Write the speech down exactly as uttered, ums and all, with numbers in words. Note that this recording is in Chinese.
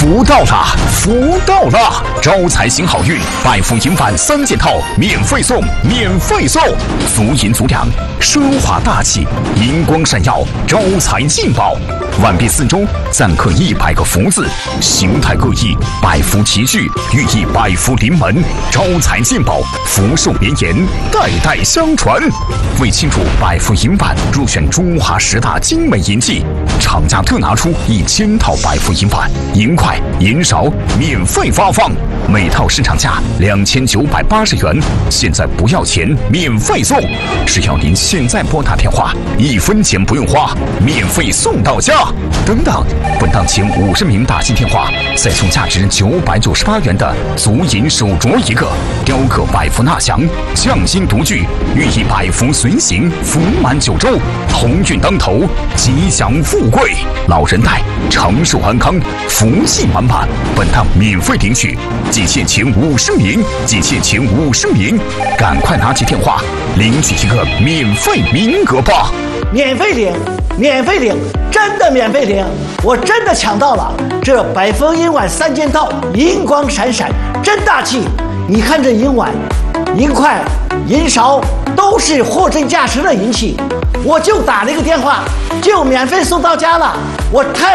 福到了，福到了！招财行好运，百福银碗三件套免费送，免费送！足银足两，奢华大气，银光闪耀，招财进宝。碗币四周錾刻一百个福字，形态各异，百福齐聚，寓意百福临门，招财进宝，福寿绵延，代代相传。为庆祝百福银碗入选中华十大精美银器，厂家特拿出一千套百福银碗，银块、银勺免费发放，每套市场价两千九百八十元，现在不要钱，免费送！只要您现在拨打电话，一分钱不用花，免费送到家。等等，本档前五十名打进电话，再送价值九百九十八元的足银手镯一个，雕刻百福纳祥，匠心独具，寓意百福随行，福满九州，鸿运当头，吉祥富贵，老人带，长寿安康，福气满满。本档免费领取，仅限前五十名，仅限前五十名，赶快拿起电话领取一个免费名额吧！ 免费领，免费领，真的免费领！我真的抢到了这百福银碗三件套，银光闪闪，真大气！你看这银碗、银块、银勺都是货真价实的银器，我就打了一个电话，就免费送到家了，我太